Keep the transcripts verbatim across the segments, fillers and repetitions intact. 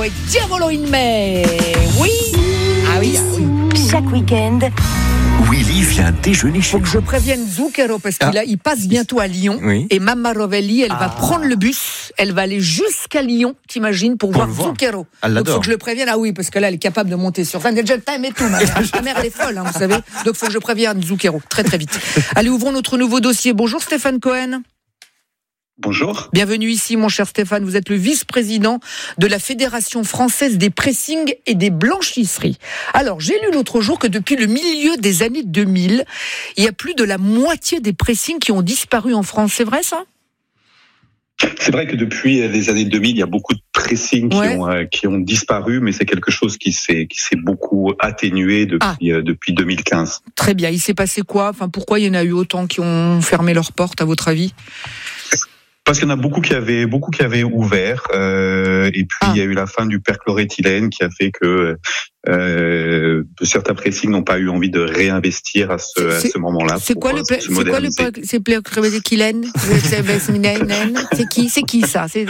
et Diavolo in me. Oui. Ah oui, ah oui. Chaque week-end, Willy vient déjeuner chez Faut que nous. je prévienne Zucchero parce qu'il a, il passe bientôt à Lyon. Oui. Et Mamma Rovelli, elle va Ah. prendre le bus, elle va aller jusqu'à Lyon, t'imagines, pour, Pour voir le voir. Zucchero. Elle Donc l'adore. faut que je le prévienne. Ah oui, parce que là, elle est capable de monter sur scène. Déjà le time et tout. Ma mère, ma mère elle est folle, hein, vous savez. Donc faut que je prévienne Zucchero très très vite. Allez, ouvrons notre nouveau dossier. Bonjour Stéphane Cohen. Bonjour. Bienvenue ici, mon cher Stéphane. Vous êtes le vice-président de la Fédération française des pressings et des blanchisseries. Alors, j'ai lu l'autre jour que depuis le milieu des années deux mille, il y a plus de la moitié des pressings qui ont disparu en France. C'est vrai, ça ? C'est vrai que depuis les années deux mille, il y a beaucoup de pressings qui, Ouais. ont, euh, qui ont disparu, mais c'est quelque chose qui s'est, qui s'est beaucoup atténué depuis, Ah. euh, depuis deux mille quinze. Très bien. Il s'est passé quoi ? Enfin, pourquoi il y en a eu autant qui ont fermé leurs portes, à votre avis ? Parce qu'il y en a beaucoup qui avaient, beaucoup qui avaient ouvert, euh, et puis Ah. il y a eu la fin du perchloréthylène qui a fait que euh, certains pressings n'ont pas eu envie de réinvestir à ce, à C'est- ce moment-là. C'est pour, quoi euh, le se c'est quoi le moderniser. c'est Pleurcrévetilène C'est qui C'est qui ça ? C'est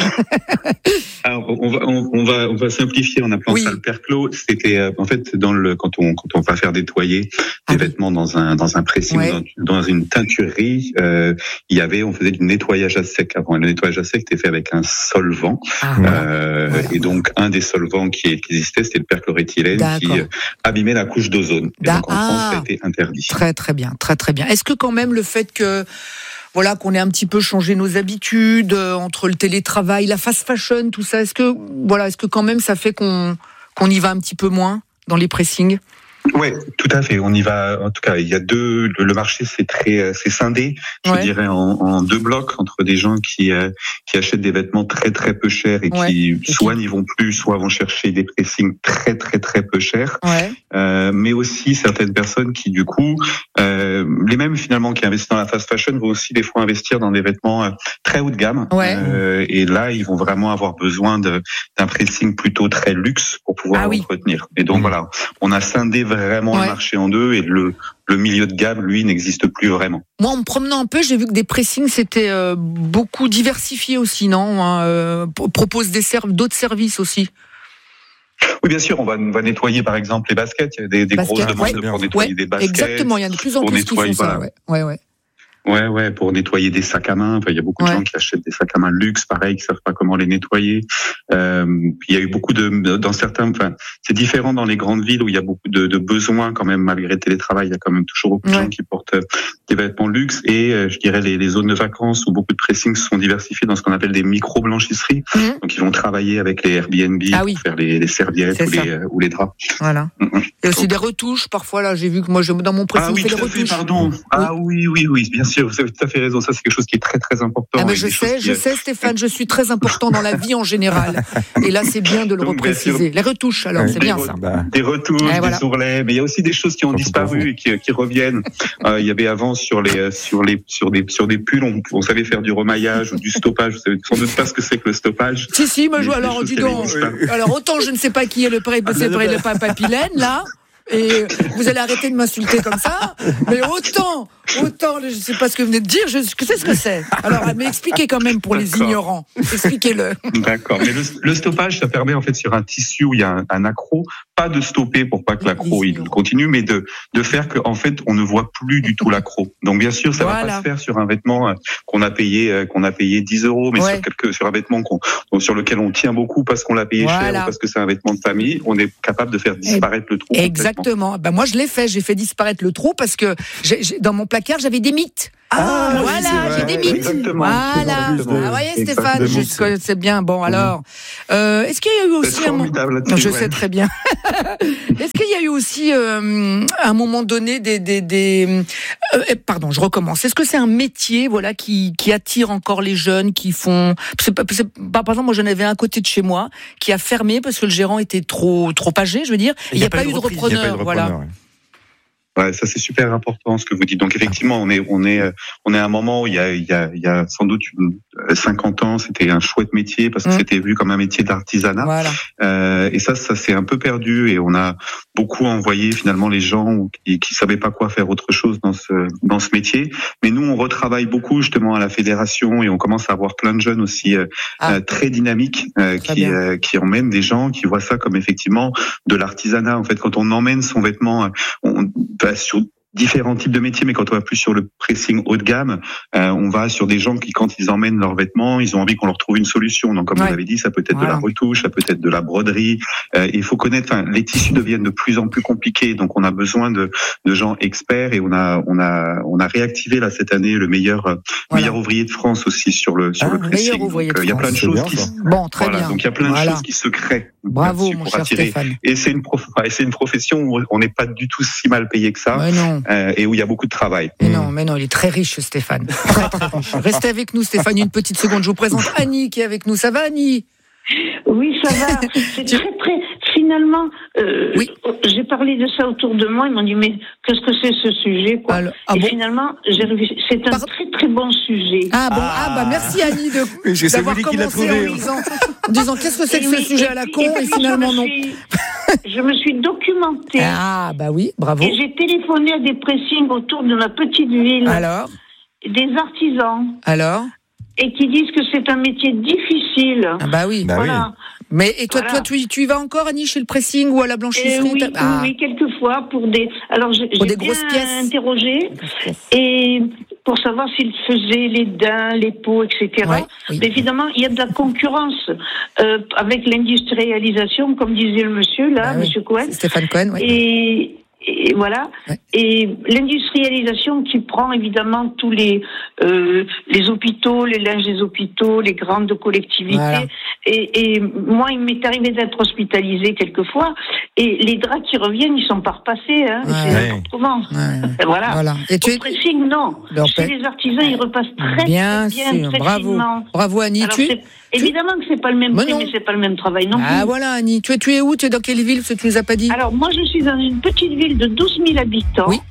Alors, on va, on, on va, on va simplifier en appelant Oui. ça le perclos. C'était euh, en fait dans le quand on quand on va faire nettoyer Ah des oui. vêtements dans un dans un pressing, Ouais. dans, dans une teinturerie, euh, il y avait, on faisait du nettoyage à sec avant. Et le nettoyage à sec était fait avec un solvant, Ah, euh, Voilà. et donc un des solvants qui, qui existait, c'était le perchloréthylène qui D'accord. euh, abîmait la couche d'ozone. Et Da- donc en France, ça ah. a été interdit. Très très bien, très très bien. Est-ce que quand même le fait que voilà qu'on ait un petit peu changé nos habitudes euh, entre le télétravail, la fast fashion, tout ça, est-ce que voilà, est-ce que quand même ça fait qu'on qu'on y va un petit peu moins dans les pressings ? Ouais, tout à fait. On y va. En tout cas, il y a deux. Le, le marché c'est très, c'est scindé. Je Ouais. dirais en, en deux blocs entre des gens qui euh, qui achètent des vêtements très très peu chers et Ouais. qui qui- soit n'y vont plus, soit vont chercher des pressings très très très peu chers. Ouais. Euh, mais aussi certaines personnes qui du coup, euh, les mêmes finalement qui investissent dans la fast fashion vont aussi des fois investir dans des vêtements euh, très haut de gamme. Ouais. Euh, et là, ils vont vraiment avoir besoin de, d'un pressing plutôt très luxe pour pouvoir Ah oui. l'entretenir. Et donc Mmh. voilà, on a scindé vraiment Ouais. le marché en deux et le le milieu de gamme, lui, n'existe plus vraiment. Moi, en me promenant un peu, j'ai vu que des pressings c'était euh, beaucoup diversifié aussi, non hein, euh, p- propose des serv- d'autres services aussi. Oui, bien sûr, on va, on va nettoyer par exemple les baskets. Il y a des, des Baskets, grosses demandes ouais. pour nettoyer Ouais, des baskets. exactement. Il y en a de plus en pour plus qui font nettoyer, ça. voilà. Ouais, ouais, ouais. Ouais, ouais, pour nettoyer des sacs à main. Enfin, il y a beaucoup Ouais. de gens qui achètent des sacs à main luxe, pareil, qui savent pas comment les nettoyer. Euh, puis il y a eu beaucoup de, dans certains, enfin, c'est différent dans les grandes villes où il y a beaucoup de, de besoins quand même, malgré le télétravail. Il y a quand même toujours beaucoup de Ouais. gens qui portent des vêtements luxe et euh, je dirais les, les zones de vacances où beaucoup de pressings sont diversifiés dans ce qu'on appelle des micro-blanchisseries. Mhm. Donc ils vont travailler avec les Airbnb Ah pour oui. faire les, les serviettes C'est ou ça. les, euh, ou les draps. Voilà. Mhm. Et aussi des retouches. Parfois, là, j'ai vu que moi, je, dans mon pressing, Ah oui, je fais des tout à fait, retouches. pardon. Ah oui, oui, oui, bien sûr, vous avez tout à fait raison. Ça, c'est quelque chose qui est très, très important. Ah ben et je des choses sais, qui, je euh, sais Stéphane, je suis très important dans la vie en général. Et là, c'est bien de le Donc, bien sûr. repréciser. Les retouches, alors, Ouais. c'est bien Des ça. Bah, Des retouches, Et des voilà. ourlets, mais il y a aussi des choses qui ont Surtout pour disparu et qui, qui reviennent. Euh, il y avait avant sur les, euh, sur les, sur des, sur des pulls, on, on savait faire du remaillage ou du stoppage. Vous savez sans doute pas ce que c'est que le stoppage. Si, si, mais Des- je, des alors, choses dis qui avaient donc. disparu. Alors, autant je ne sais pas qui est le pré, c'est le, le papilène, là. Et vous allez arrêter de m'insulter comme ça. Mais autant, autant, je ne sais pas ce que vous venez de dire, je sais ce que c'est. Alors, mais expliquez quand même pour les D'accord. ignorants. Expliquez-le. D'accord. Mais le, le stoppage, ça permet en fait sur un tissu où il y a un, un accroc, pas de stopper pour pas que l'accroc il continue, mais de de faire que en fait on ne voit plus du tout l'accroc. Donc bien sûr, ça va Voilà. pas se faire sur un vêtement euh, qu'on a payé euh, qu'on a payé dix euros, mais Ouais. sur quelque sur un vêtement qu'on sur lequel on tient beaucoup parce qu'on l'a payé cher Voilà. ou parce que c'est un vêtement de famille, on est capable de faire disparaître le trou. complètement. Exactement. Ben, moi, je l'ai fait. J'ai fait disparaître le trou parce que j'ai, j'ai- dans mon placard, j'avais des mythes. Ah, oui, voilà, c'est vrai. j'ai des mythes. Exactement. Voilà. Plus de- Ah, voyez, Stéphane, de je mythes. connais- c'est bien. Bon, alors, euh, est-ce qu'il y a eu C'est aussi un moment... formidable. Non, je là-dessus, sais ouais. très bien. Est-ce qu'il y a eu aussi, euh, à un moment donné, des, des, des euh, pardon, je recommence. Est-ce que c'est un métier, voilà, qui, qui attire encore les jeunes, qui font, c'est pas, c'est pas- par exemple, moi, j'en avais un à côté de chez moi qui a fermé parce que le gérant était trop, trop âgé, je veux dire. Il n'y a, pas eu de reprise, il y a pas eu repreneur, de voilà. repreneur, ouais. Ouais, ça c'est super important ce que vous dites. Donc effectivement, on est on est on est à un moment où il y a il y a il y a sans doute une, cinquante ans, c'était un chouette métier parce que mmh. c'était vu comme un métier d'artisanat. Voilà. Euh, et ça ça s'est un peu perdu et on a beaucoup envoyé finalement les gens qui qui savaient pas quoi faire autre chose dans ce dans ce métier. Mais nous on retravaille beaucoup justement à la fédération et on commence à avoir plein de jeunes aussi euh, ah. euh, très dynamiques euh, très qui euh, qui emmènent des gens qui voient ça comme effectivement de l'artisanat. En fait, quand on emmène son vêtement, on sur différents types de métiers, mais quand on va plus sur le pressing haut de gamme, euh, on va sur des gens qui, quand ils emmènent leurs vêtements, ils ont envie qu'on leur trouve une solution. Donc, comme ouais. vous l'avez dit, ça peut être voilà. de la retouche, ça peut être de la broderie. Euh, il faut connaître. Enfin, les tissus deviennent de plus en plus compliqués, donc on a besoin de, de gens experts. Et on a, on a, on a réactivé là cette année le meilleur, voilà. meilleur ouvrier de France aussi sur le sur ah, le pressing. Donc, il y a plein de choses qui. Bon, très voilà, bien. Donc il y a plein de voilà. choses qui se créent. Bravo, mon cher attirer. Stéphane. Et c'est une prof... et c'est une profession où on n'est pas du tout si mal payé que ça. Mais non. Euh, et où il y a beaucoup de travail. Mais non, mais non, il est très riche, Stéphane. Très, très riche. Restez avec nous, Stéphane, une petite seconde. Je vous présente Annie qui est avec nous. Ça va, Annie ? Oui, ça va. C'est très, très. Finalement, euh, oui. j'ai parlé de ça autour de moi. Ils m'ont dit, mais qu'est-ce que c'est ce sujet, quoi. Alors, ah Et bon finalement, j'ai réfléchi. C'est un Par... très, très bon sujet. Ah bon, ah, ah bah merci Annie de, oui, d'avoir commencé en disant, en disant qu'est-ce que c'est que ce oui, sujet à la con et, et finalement non. Je me suis documentée. Ah, bah oui, bravo. Et j'ai téléphoné à des pressings autour de ma petite ville. Alors ? Des artisans. Alors ? Et qui disent que c'est un métier difficile. Ah, bah oui. Voilà. Bah oui. Mais, et toi, voilà. toi, tu, tu y vas encore, Annie, chez le pressing ou à la blanchisserie? euh, Oui, ah. oui, quelquefois, pour des, alors j'ai, pour j'ai des grosses bien pièces. interrogé. Et pour savoir s'ils faisaient les daims, les pots, et cetera. Ouais, oui. Mais évidemment, il y a de la concurrence euh, avec l'industrialisation, comme disait le monsieur, là, bah, monsieur oui. Cohen. Stéphane Cohen, oui. Et, et voilà. Ouais. Et l'industrialisation qui prend évidemment tous les euh, les hôpitaux, les linges des hôpitaux, les grandes collectivités. Voilà. Et, et moi, il m'est arrivé d'être hospitalisée quelquefois. Et les draps qui reviennent, ils sont pas repassés. Hein. Ouais. C'est n'importe comment. Ouais. Voilà. voilà. Et tu es... pressing, non. Alors, chez les artisans, ils repassent très bien, très bien, sûr. Très Bravo. finement. Bravo, Annie. Alors, tu... Évidemment que c'est pas le même prix, mais c'est pas le même travail non plus. Ah voilà, Annie. Tu es, tu es où? Tu es dans quelle ville? Parce que tu nous as pas dit. Alors, moi, je suis dans une petite ville de douze mille habitants. Oui.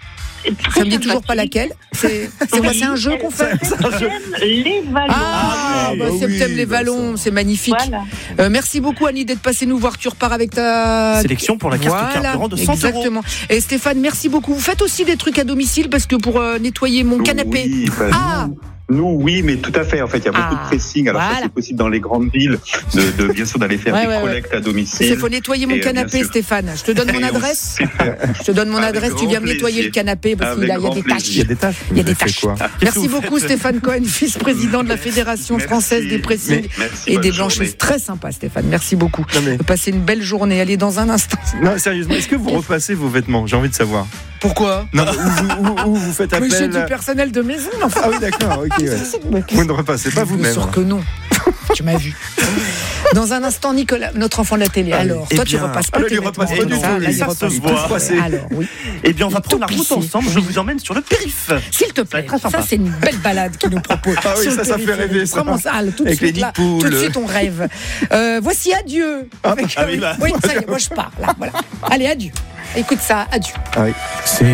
Ça me dit toujours pas laquelle. C'est, c'est quoi? C'est un jeu qu'on fait? Septem les Vallons. Ah, bah, oui, Septem les Vallons, bah, c'est magnifique. Voilà. Euh, merci beaucoup, Annie, d'être passée nous voir. Tu repars avec ta sélection pour la carte voilà, carburant de cent euros. Exactement. Et Stéphane, merci beaucoup. Vous faites aussi des trucs à domicile parce que pour euh, nettoyer mon canapé. Oui, bah, ah. Nous, oui, mais tout à fait. En fait, il y a beaucoup ah, de pressing. Alors, voilà. ça, c'est possible dans les grandes villes, de, de bien sûr, d'aller faire ouais, des ouais, collectes ouais. à domicile. Il faut nettoyer mon et, canapé, Stéphane. Je te donne mon adresse. Je te donne mon Avec adresse. Tu viens me nettoyer le canapé parce qu'il y a des tâches. Il y a des tâches. Il y a des tâches. Quoi Merci beaucoup, Stéphane Cohen, vice-président de la Fédération merci. française des pressings et des blanchisses. Très sympa, Stéphane. Merci beaucoup. Mais... Passez une belle journée. Allez, dans un instant. Non, sérieusement, est-ce que vous repassez vos vêtements? J'ai envie de savoir. Pourquoi? Non, où, où, où vous faites appel? Mais j'ai du personnel de maison. Enfin. Ah oui, d'accord. Ok. Ouais. Vous ne repassez pas vous-même. Bien sûr que non. Tu m'as vu. Dans un instant, Nicolas, notre enfant de la télé. Alors, eh toi, bien, tu repasses pas. Alors, il repasse pas du tout. Ça, là, il repasse pas. Alors, oui. Eh bien, on va prendre la route ensemble. Je vous emmène sur le périph. S'il te plaît. Ça, ça c'est une belle balade qu'il nous propose. Ah oui, ça, ça fait rêver. Ça. Vraiment ça. Tout de suite, là, tout de suite, on rêve. Euh, voici adieu. Ah, avec, ah oui, bah. oui, ça y est, moi je pars. Là, voilà. Allez, adieu. Écoute ça, adieu. Ah oui. C'est